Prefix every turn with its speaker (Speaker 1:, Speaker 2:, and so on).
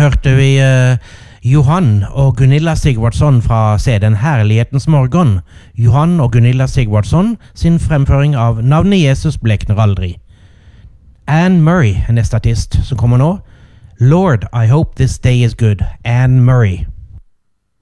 Speaker 1: hørte vi Johan og Gunilla Sigvardsson fra CD-en Herlighetens morgen. Johan og Gunilla Sigvardsson sin fremføring av Navnet Jesus blekner aldri. Anne Murray, en neste artist som kommer nå. Lord, I hope this day is good. Anne Murray.